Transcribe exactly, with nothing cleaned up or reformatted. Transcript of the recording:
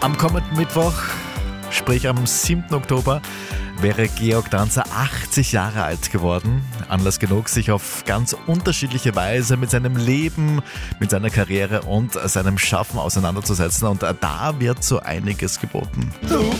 Am kommenden Mittwoch, sprich am siebten Oktober, wäre Georg Danzer achtzig Jahre alt geworden. Anlass genug, sich auf ganz unterschiedliche Weise mit seinem Leben, mit seiner Karriere und seinem Schaffen auseinanderzusetzen. Und da wird so einiges geboten.